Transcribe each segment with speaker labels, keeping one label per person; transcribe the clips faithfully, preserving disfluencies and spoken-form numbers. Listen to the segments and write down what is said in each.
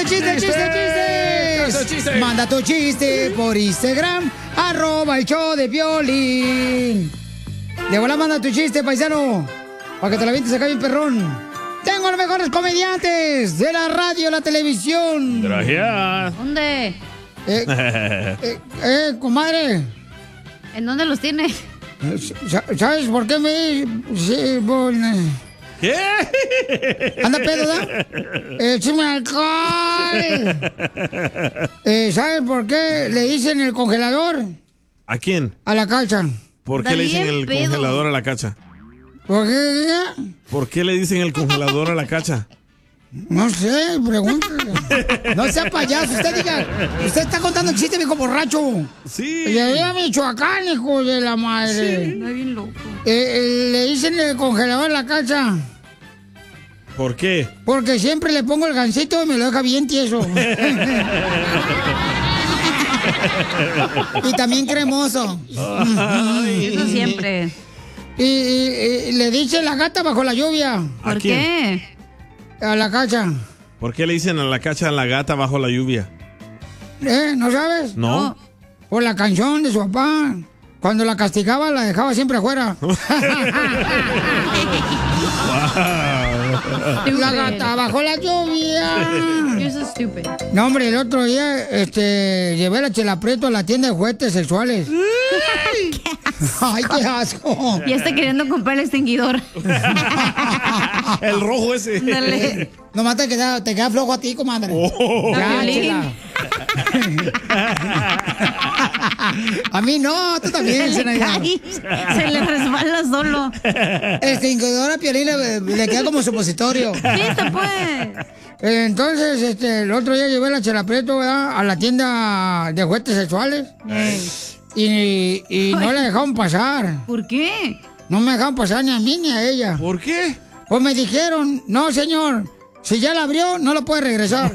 Speaker 1: chiste, chiste, chiste!
Speaker 2: chiste!
Speaker 1: Manda tu chiste por Instagram, arroba el show de Piolín. De volada manda tu chiste, paisano, para que te la vientes acá bien perrón. Tengo los mejores comediantes de la radio y la televisión.
Speaker 2: Gracias.
Speaker 3: ¿Dónde?
Speaker 1: Eh, eh, eh, comadre.
Speaker 3: ¿En dónde los tiene?
Speaker 1: ¿Sabes por qué me...? Sí, bueno.
Speaker 2: ¿Qué?
Speaker 1: ¿Anda pedo, da? ¡Échame alcohol! Eh, ¿Sabes por qué le dicen el congelador?
Speaker 2: ¿A quién?
Speaker 1: A la cacha.
Speaker 2: ¿Por qué le dicen el pedo. congelador a la cacha?
Speaker 1: ¿Por qué?
Speaker 2: ¿Por qué le dicen el congelador a la cacha?
Speaker 1: No sé, pregúntale. No sea payaso, usted diga. Usted está contando el chiste, viejo borracho.
Speaker 2: Sí.
Speaker 1: Y ahí a Michoacán, hijo de la madre.
Speaker 3: Sí. Está bien loco.
Speaker 1: Eh, eh, le dicen el congelador a la cacha.
Speaker 2: ¿Por qué?
Speaker 1: Porque siempre le pongo el gansito y me lo deja bien tieso. Y también cremoso.
Speaker 3: Ay. Eso siempre.
Speaker 1: Y, y, y le dice la gata bajo la lluvia.
Speaker 3: ¿Por qué?
Speaker 1: A la cacha.
Speaker 2: ¿Por qué le dicen a la cacha a la gata bajo la lluvia?
Speaker 1: ¿Eh? ¿No sabes?
Speaker 2: No.
Speaker 1: Por la canción de su papá. Cuando la castigaba, la dejaba siempre afuera. La gata bajo la lluvia.
Speaker 3: You're so stupid.
Speaker 1: No, hombre, el otro día este, llevé la Chela Prieto a la tienda de juguetes sexuales. ¡Ay, qué asco!
Speaker 3: Ya está queriendo comprar el extinguidor.
Speaker 2: El rojo ese.
Speaker 3: Dale.
Speaker 1: Nomás te queda, te queda flojo a ti, comadre.
Speaker 2: Oh.
Speaker 1: Ya,
Speaker 3: A
Speaker 1: Chela. A mí no, tú también, Zenaida.
Speaker 3: Ay, se le resbala solo.
Speaker 1: El extinguidor a Piolín le, le queda como supositorio.
Speaker 3: Listo, pues.
Speaker 1: Entonces, este, el otro día llevé la Chela Prieto, ¿verdad?, a la tienda de juguetes sexuales. Y, y no la dejaron pasar.
Speaker 3: ¿Por qué?
Speaker 1: No me dejaron pasar ni a mí ni a ella.
Speaker 2: ¿Por qué?
Speaker 1: Pues me dijeron, no, señor, si ya la abrió, no lo puede regresar.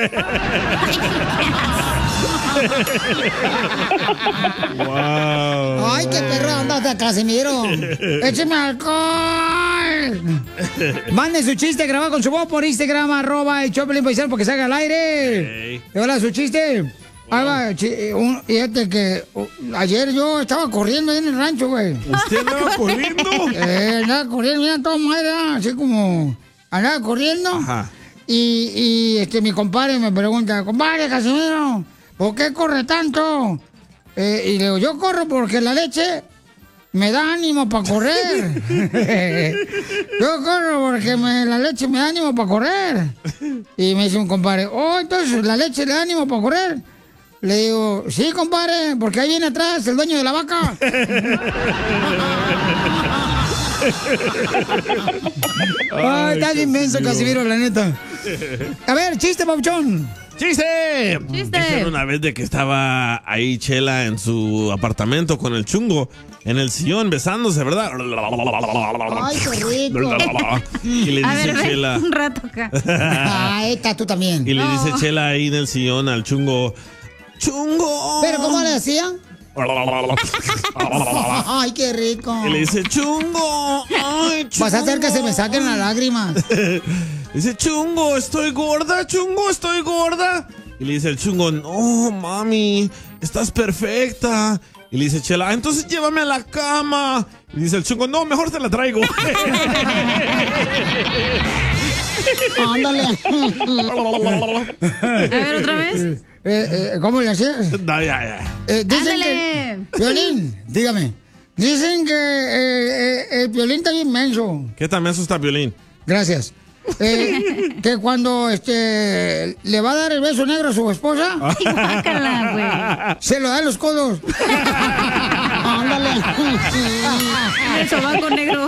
Speaker 2: Wow.
Speaker 1: Ay, qué perro anda hasta Casimiro. Écheme alcohol. Mande su chiste grabado con su voz por Instagram, arroba el Choplin Paisano, porque salga al aire.
Speaker 2: Hey.
Speaker 1: Hola, su chiste. Ahí va, chi- un- fíjate que uh, ayer yo estaba corriendo ahí en el rancho, güey.
Speaker 2: ¿Usted andaba corriendo?
Speaker 1: Eh, andaba corriendo, mira, toda madre, así como andaba corriendo.
Speaker 2: Ajá.
Speaker 1: Y, y este, mi compadre me pregunta, compadre Casimiro, ¿por qué corre tanto? Eh, y le digo, yo corro porque la leche me da ánimo para correr. Yo corro porque me- la leche me da ánimo para correr. Y me dice un compadre, oh, entonces la leche le da ánimo para correr. Le digo, sí, compadre, porque ahí viene atrás el dueño de la vaca. Ay, está inmenso, Casimiro, la neta. A ver, chiste, papuchón.
Speaker 2: ¡Chiste!
Speaker 3: ¡Chiste!
Speaker 2: Dicen una vez de que estaba ahí Chela en su apartamento con el chungo en el sillón besándose, ¿verdad?
Speaker 1: Ay, qué rico.
Speaker 2: Y le
Speaker 3: A
Speaker 2: dice
Speaker 3: ver, ven
Speaker 2: Chela.
Speaker 3: un rato acá.
Speaker 1: Ay, está tú también.
Speaker 2: Y le dice
Speaker 3: No.
Speaker 2: Chela ahí en el sillón al chungo. ¡Chungo!
Speaker 1: ¿Pero cómo le hacían? Ay, qué rico.
Speaker 2: Y le dice, chungo, ay, chungo.
Speaker 1: Vas a hacer que se me saquen las lágrimas.
Speaker 2: Dice, chungo, estoy gorda, chungo, estoy gorda. Y le dice el chungo, no, mami, estás perfecta. Y le dice Chela, entonces llévame a la cama. Y dice el chungo, no, mejor te la traigo.
Speaker 1: Ándale.
Speaker 3: A ver, otra vez.
Speaker 1: Eh, eh, ¿Cómo le hacías?
Speaker 2: No, ya, ya.
Speaker 1: Eh, dicen
Speaker 3: Ándale.
Speaker 1: que... Piolín, dígame. Dicen que eh, eh, el Piolín está bien menso.
Speaker 2: ¿Qué tan menso está Piolín?
Speaker 1: Gracias. Eh, que cuando este le va a dar el beso negro a su esposa,
Speaker 3: Ay, guácala, güey.
Speaker 1: se lo da en los codos. Ándale.
Speaker 3: El sobaco negro.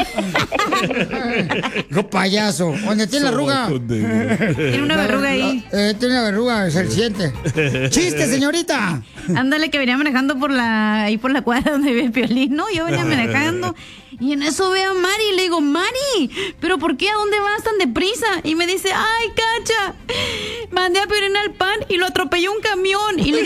Speaker 1: Hijo payaso. Donde tiene la arruga.
Speaker 3: Tiene una verruga ahí.
Speaker 1: Eh, tiene la verruga, se siente. Chiste, señorita.
Speaker 3: Ándale, que venía manejando por la ahí por la cuadra donde vive el Piolín. No, yo venía manejando y en eso veo a Mari y le digo, Mari, ¿pero por qué? ¿A dónde vas tan deprisa? Y me dice, ay, Cacha, mandé a Piolín al pan y lo atropelló un camión. Y le